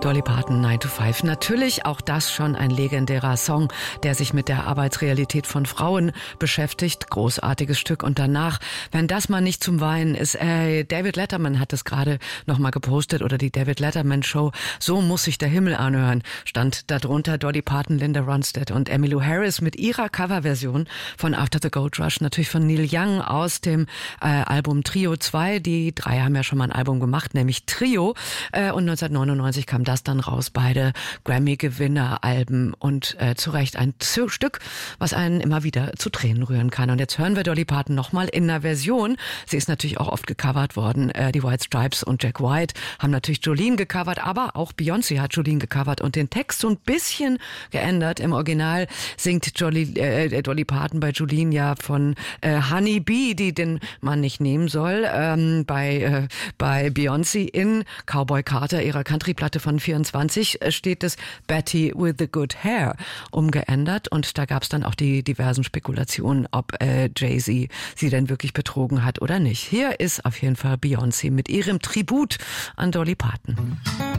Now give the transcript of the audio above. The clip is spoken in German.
Dolly Parton, 9 to 5. Natürlich auch das schon ein legendärer Song, der sich mit der Arbeitsrealität von Frauen beschäftigt. Großartiges Stück. Und danach, wenn das mal nicht zum Weinen ist, David Letterman hat es gerade nochmal gepostet, oder die David Letterman Show, so muss sich der Himmel anhören, stand darunter Dolly Parton, Linda Ronstadt und Emmylou Harris mit ihrer Coverversion von After the Gold Rush, natürlich von Neil Young aus dem Album Trio 2. Die drei haben ja schon mal ein Album gemacht, nämlich Trio. Und 1999 kam das dann raus, beide Grammy-Gewinner-Alben, und zu Recht ein Stück, was einen immer wieder zu Tränen rühren kann. Und jetzt hören wir Dolly Parton nochmal in einer Version. Sie ist natürlich auch oft gecovert worden. Die White Stripes und Jack White haben natürlich Jolene gecovert, aber auch Beyoncé hat Jolene gecovert und den Text so ein bisschen geändert. Im Original singt Dolly Parton bei Jolene ja von Honey Bee, die den man nicht nehmen soll. Bei Beyoncé in Cowboy Carter, ihrer Country-Platte von 24, steht es Betty with the Good Hair umgeändert, und da gab es dann auch die diversen Spekulationen, ob Jay-Z sie denn wirklich betrogen hat oder nicht. Hier ist auf jeden Fall Beyoncé mit ihrem Tribut an Dolly Parton.